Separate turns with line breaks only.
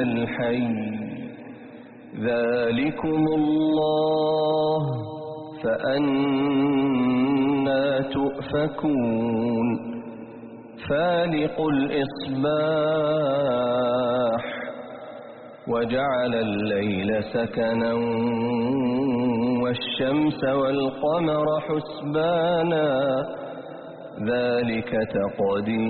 الحي ذلكم الله فأنى تؤفكون فالق الإصباح وجعل الليل سكنا والشمس والقمر حسبانا ذلك تقدير